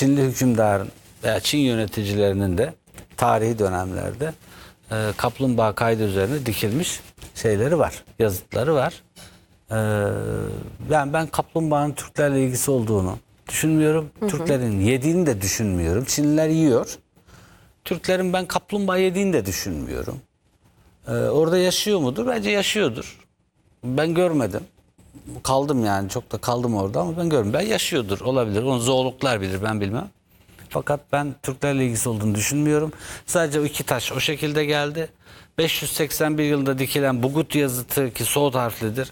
Çinli hükümdarın veya Çin yöneticilerinin de tarihi dönemlerde kaplumbağa kaydı üzerine dikilmiş şeyleri var, yazıtları var. Ben kaplumbağanın Türklerle ilgisi olduğunu düşünmüyorum. Türklerin yediğini de düşünmüyorum. Çinliler yiyor. Türklerin ben kaplumbağa yediğini de düşünmüyorum. Orada yaşıyor mudur? Bence yaşıyordur. Ben görmedim. Kaldım yani, çok da kaldım orada ama ben görmedim. Ben yaşıyordur, olabilir. Onu zoologlar bilir, ben bilmem. Fakat ben Türklerle ilgisi olduğunu düşünmüyorum. Sadece o iki taş o şekilde geldi. 581 yılında dikilen Bugut yazıtı, ki Soğut harflidir.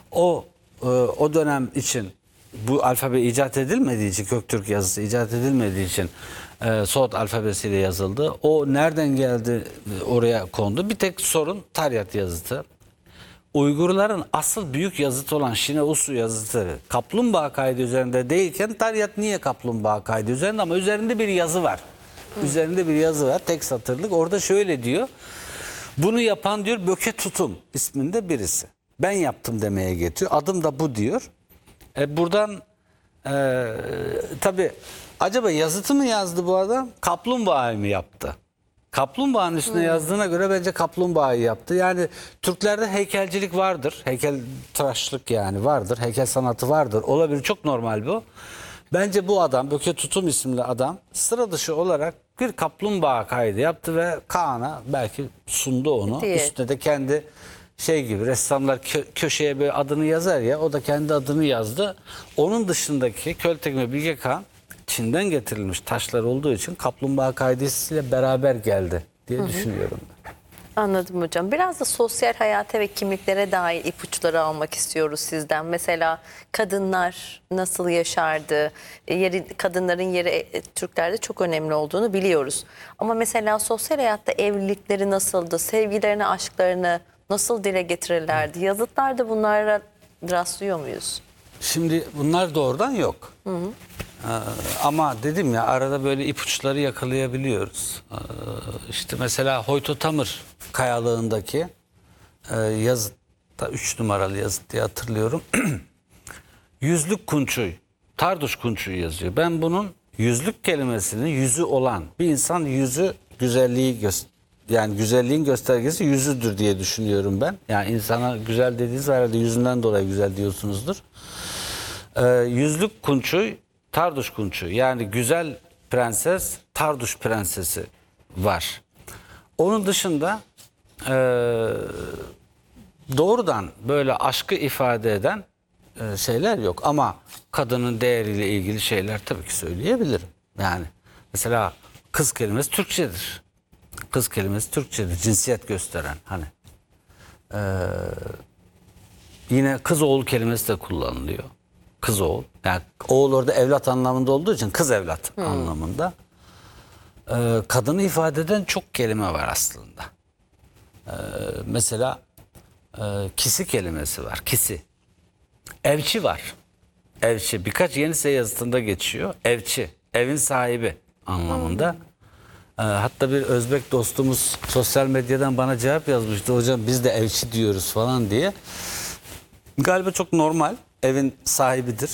O dönem için bu alfabe icat edilmediği için, Köktürk yazısı icat edilmediği için Soğut alfabesiyle yazıldı. O nereden geldi oraya kondu? Bir tek sorun Taryat yazıtı. Uygurların asıl büyük yazıtı olan Şine Usu yazıtı kaplumbağa kaydı üzerinde değilken Taryat niye kaplumbağa kaydı üzerinde, ama üzerinde bir yazı var. Üzerinde bir yazı var, tek satırlık. Orada şöyle diyor. Bunu yapan diyor Böke Tutum isminde birisi. Ben yaptım demeye getiriyor. Adım da bu diyor. Buradan tabii acaba yazıtı mı yazdı bu adam? Kaplumbağayı mı yaptı? Kaplumbağanın üstüne yazdığına göre bence kaplumbağayı yaptı. Yani Türklerde heykelcilik vardır. Heykeltıraşlık yani vardır. Heykel sanatı vardır. Olabilir. Çok normal bu. Bence bu adam, Böke Tutum isimli adam, sıra dışı olarak bir kaplumbağa kaydı yaptı ve Kaan'a belki sundu onu. Diye. Üstüne de kendi şey gibi, ressamlar köşeye böyle adını yazar ya, o da kendi adını yazdı. Onun dışındaki Költekme ve Bilge Kağan Çin'den getirilmiş taşlar olduğu için kaplumbağa kaydesiyle beraber geldi diye düşünüyorum. Anladım hocam. Biraz da sosyal hayata ve kimliklere dair ipuçları almak istiyoruz sizden. Mesela kadınlar nasıl yaşardı? Kadınların yeri Türklerde çok önemli olduğunu biliyoruz. Ama mesela sosyal hayatta evlilikleri nasıldı? Sevgilerini, aşklarını nasıl dile getirirlerdi? Yazıtlarda bunlara rastlıyor muyuz? Şimdi bunlar doğrudan yok. Ama dedim ya, arada böyle ipuçları yakalayabiliyoruz. İşte mesela Hoytotamır Kayalığındaki yazıtta 3 numaralı yazıt diye hatırlıyorum. Yüzlük kunçuy, Tarduş kunçuy yazıyor. Ben bunun yüzlük kelimesinin yüzü olan bir insan, yüzü güzelliği yani güzelliğin göstergesi yüzüdür diye düşünüyorum ben. Yani insana güzel dediğiniz herhalde yüzünden dolayı güzel diyorsunuzdur. Yüzlük kunçuy, Tarduş kunçuy, yani güzel prenses, Tarduş prensesi var. Onun dışında doğrudan böyle aşkı ifade eden şeyler yok. Ama kadının değeriyle ilgili şeyler tabii ki söyleyebilirim. Yani mesela kız kelimesi Türkçedir. Kız kelimesi Türkçedir. Cinsiyet gösteren hani. Yine kız oğul kelimesi de kullanılıyor. Kız oğul. Yani oğul orada evlat anlamında olduğu için kız evlat anlamında. Kadını ifade eden çok kelime var aslında. Mesela kisi kelimesi var. Kisi. Evçi var. Evçi. Birkaç Yenisey yazıtında geçiyor. Evçi. Evin sahibi anlamında. Hatta bir Özbek dostumuz sosyal medyadan bana cevap yazmıştı. Hocam biz de evçi diyoruz falan diye. Galiba çok normal. Evin sahibidir.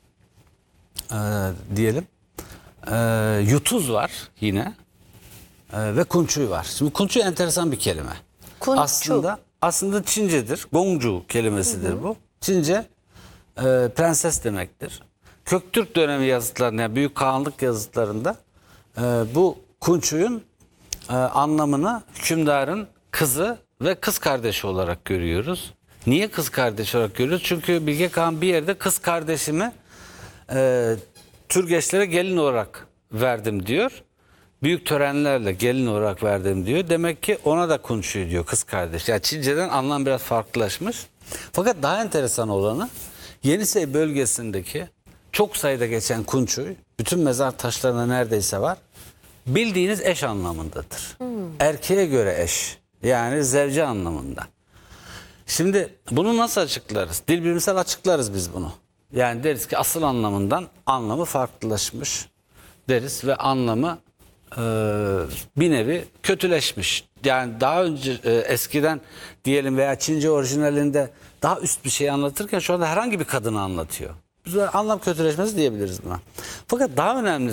Diyelim. Yutuz var yine. Ve kunçuy var. Şimdi kunçuy enteresan bir kelime. Kunçu. Aslında Çincedir. Gongju kelimesidir bu. Çince prenses demektir. Köktürk dönemi yazıtlarında, yani Büyük Kağanlık yazıtlarında bu kunçuyun anlamını hükümdarın kızı ve kız kardeşi olarak görüyoruz. Niye kız kardeşi olarak görüyoruz? Çünkü Bilge Kağan bir yerde kız kardeşimi Türgeçlere gelin olarak verdim diyor. Büyük törenlerle gelin olarak verdim diyor. Demek ki ona da kunçuy diyor, kız kardeş. Yani Çince'den anlam biraz farklılaşmış. Fakat daha enteresan olanı, Yenisey bölgesindeki çok sayıda geçen kunçuy, bütün mezar taşlarında neredeyse var. Bildiğiniz eş anlamındadır. Erkeğe göre eş. Yani zevce anlamında. Şimdi bunu nasıl açıklarız? Dil bilimsel açıklarız biz bunu. Yani deriz ki asıl anlamından anlamı farklılaşmış deriz ve anlamı bir nevi kötüleşmiş. Yani daha önce eskiden diyelim veya Çince orijinalinde daha üst bir şey anlatırken şu anda herhangi bir kadını anlatıyor. Biz anlam kötüleşmesi diyebiliriz buna. Fakat daha önemli